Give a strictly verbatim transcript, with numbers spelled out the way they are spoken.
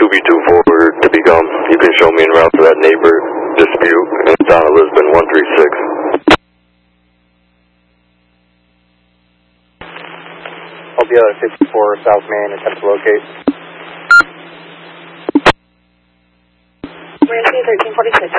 B two four to be gone. You can show me en route to that neighbor dispute in the town of Lisbon, one three six. I'll be at fifty-four South Main, attempt to locate. Randy thirteen forty-six.